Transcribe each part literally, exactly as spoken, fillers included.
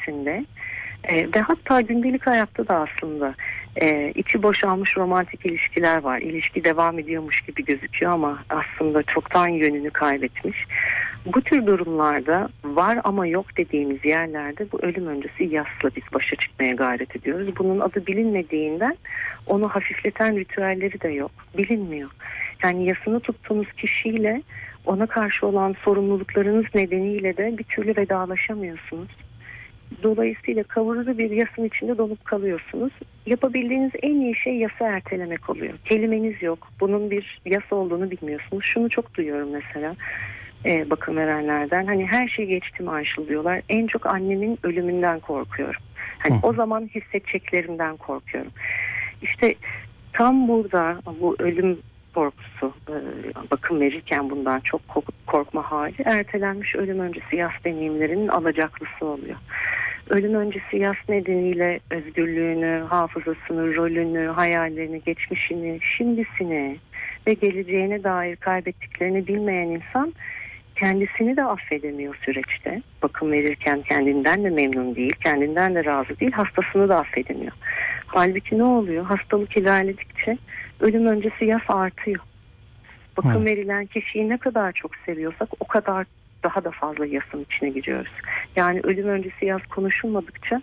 içerisinde e, ve hatta gündelik hayatta da aslında e, içi boşalmış romantik ilişkiler var. İlişki devam ediyormuş gibi gözüküyor ama aslında çoktan yönünü kaybetmiş. Bu tür durumlarda var ama yok dediğimiz yerlerde bu ölüm öncesi yasla biz başa çıkmaya gayret ediyoruz. Bunun adı bilinmediğinden onu hafifleten ritüelleri de yok. Bilinmiyor. Yani yasını tuttuğunuz kişiyle ona karşı olan sorumluluklarınız nedeniyle de bir türlü vedalaşamıyorsunuz. Dolayısıyla kavurucu bir yasın içinde donup kalıyorsunuz. Yapabildiğiniz en iyi şey yası ertelemek oluyor. Kelimeniz yok. Bunun bir yas olduğunu bilmiyorsunuz. Şunu çok duyuyorum mesela e, bakım verenlerden. Hani her şey geçti mi Ayşıl diyorlar. En çok annemin ölümünden korkuyorum. Hani Hı. o zaman hissedeceklerinden korkuyorum. İşte tam burada bu ölüm korkusu, bakım verirken bundan çok korkma hali ertelenmiş ölüm öncesi yas deneyimlerinin alacaklısı oluyor. Ölüm öncesi yas nedeniyle özgürlüğünü, hafızasını, rolünü, hayallerini, geçmişini, şimdisini ve geleceğine dair kaybettiklerini bilmeyen insan kendisini de affedemiyor süreçte. Bakım verirken kendinden de memnun değil, kendinden de razı değil, hastasını da affedemiyor. Halbuki ne oluyor? Hastalık ilerledikçe ölüm öncesi yas artıyor. Bakım evet. verilen kişiyi ne kadar çok seviyorsak o kadar daha da fazla yasın içine giriyoruz. Yani ölüm öncesi yas konuşulmadıkça,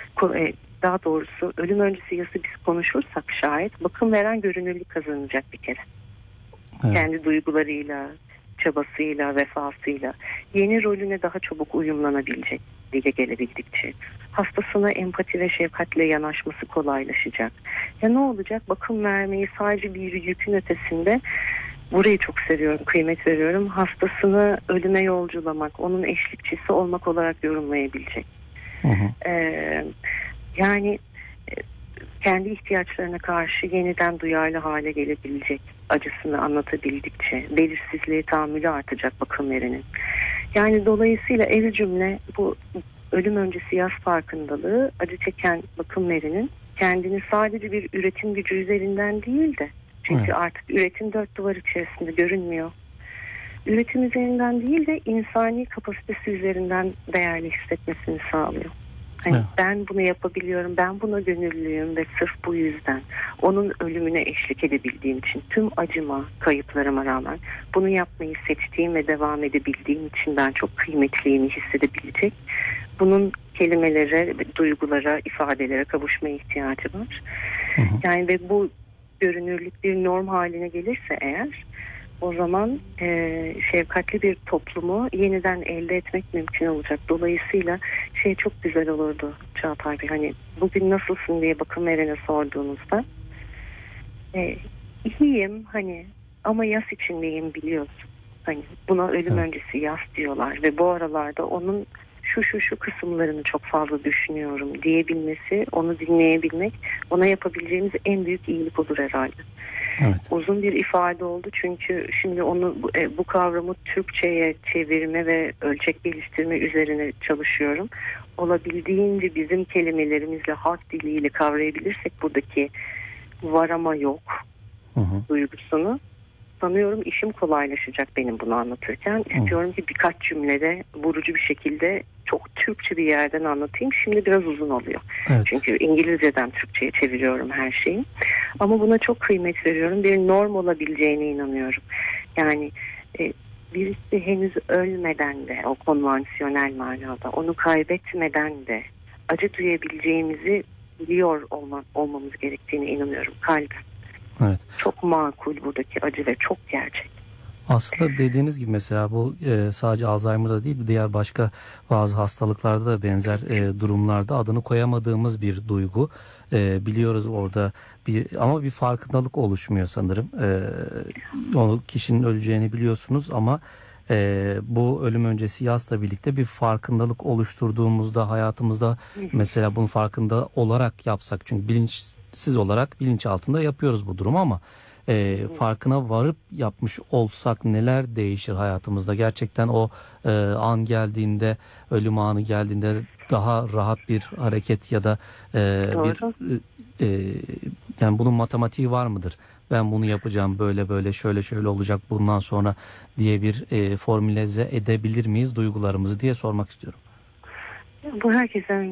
daha doğrusu ölüm öncesi yası biz konuşursak şayet bakım veren görünürlük kazanacak bir kere. Evet. Kendi duygularıyla, çabasıyla, vefasıyla yeni rolüne daha çabuk uyumlanabilecek, dile gelebildikçe. Hastasına empati ve şefkatle yanaşması kolaylaşacak. Ya ne olacak? Bakım vermeyi sadece bir yükün ötesinde, burayı çok seviyorum, kıymet veriyorum. Hastasını ölüme yolculamak, onun eşlikçisi olmak olarak yorumlayabilecek. Hı hı. Ee, yani kendi ihtiyaçlarına karşı yeniden duyarlı hale gelebilecek, acısını anlatabildikçe, belirsizliğe tahammülü artacak bakım verenin. Yani dolayısıyla el cümle bu ölüm öncesi yas farkındalığı acı çeken bakım verenin kendini sadece bir üretim gücü üzerinden değil de, çünkü evet. artık üretim dört duvar içerisinde görünmüyor. Üretim üzerinden değil de insani kapasitesi üzerinden değerli hissetmesini sağlıyor. Hani evet. ben bunu yapabiliyorum, ben buna gönüllüyüm ve sırf bu yüzden onun ölümüne eşlik edebildiğim için, tüm acıma, kayıplarıma rağmen bunu yapmayı seçtiğim ve devam edebildiğim için ben çok kıymetliyimi hissedebilecek. Bunun kelimelere, duygulara, ifadelere kavuşmaya ihtiyacı var. Hı hı. Yani ve bu görünürlük bir norm haline gelirse eğer, o zaman e, şefkatli bir toplumu yeniden elde etmek mümkün olacak. Dolayısıyla şey çok güzel olurdu Çağatay Bey. Hani bugün nasılsın diye bakım verene sorduğunuzda e, iyiyim hani ama yas içindeyim biliyorsun. Hani buna ölüm evet. öncesi yas diyorlar ve bu aralarda onun şu şu şu kısımlarını çok fazla düşünüyorum diyebilmesi, onu dinleyebilmek ona yapabileceğimiz en büyük iyilik olur herhalde. Evet. Uzun bir ifade oldu çünkü şimdi onu bu kavramı Türkçe'ye çevirme ve ölçek geliştirme üzerine çalışıyorum. Olabildiğince bizim kelimelerimizle, halk diliyle kavrayabilirsek buradaki var ama yok hı hı. duygusunu, sanıyorum işim kolaylaşacak benim bunu anlatırken. Hı. İstiyorum ki birkaç cümlede vurucu bir şekilde çok Türkçe bir yerden anlatayım. Şimdi biraz uzun oluyor. Evet. Çünkü İngilizceden Türkçe'ye çeviriyorum her şeyi. Ama buna çok kıymet veriyorum. Bir norm olabileceğine inanıyorum. Yani e, birisi henüz ölmeden de, o konvansiyonel manada, onu kaybetmeden de acı duyabileceğimizi biliyor olma, olmamız gerektiğine inanıyorum kalben. Evet. Çok makul buradaki acı ve çok gerçek. Aslında dediğiniz gibi mesela bu e, sadece Alzheimer'da değil, diğer başka bazı hastalıklarda da benzer e, durumlarda adını koyamadığımız bir duygu. E, biliyoruz orada bir ama bir farkındalık oluşmuyor sanırım. E, o kişinin öleceğini biliyorsunuz ama e, bu ölüm öncesi yasla birlikte bir farkındalık oluşturduğumuzda hayatımızda mesela bunun farkında olarak yapsak, çünkü bilinçsiz olarak bilinç altında yapıyoruz bu durumu ama E, farkına varıp yapmış olsak neler değişir hayatımızda? Gerçekten o e, an geldiğinde, ölüm anı geldiğinde daha rahat bir hareket ya da e, bir e, yani bunun matematiği var mıdır? Ben bunu yapacağım, böyle böyle şöyle şöyle olacak bundan sonra diye bir e, formülize edebilir miyiz duygularımızı diye sormak istiyorum. Bu herkesten